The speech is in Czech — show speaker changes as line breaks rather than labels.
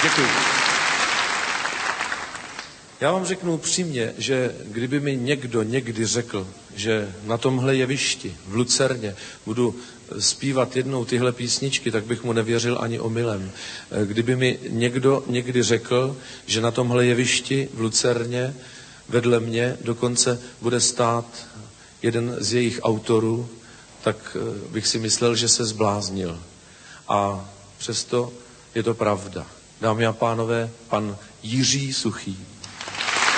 Děkuji. Já vám řeknu upřímně, že kdyby mi někdo někdy řekl, že na tomhle jevišti v Lucerně budu zpívat jednou tyhle písničky, tak bych mu nevěřil ani omylem. Kdyby mi někdo někdy řekl, že na tomhle jevišti v Lucerně vedle mě dokonce bude stát jeden z jejich autorů, tak bych si myslel, že se zbláznil. A přesto je to pravda. Dámy a pánové, pan Jiří Suchý.